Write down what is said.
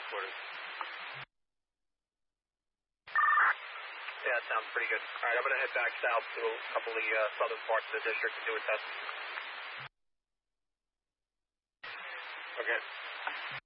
headquarters. Yeah, that sounds pretty good. All right, I'm going to head back south to a couple of the southern parts of the district and do a test. Okay.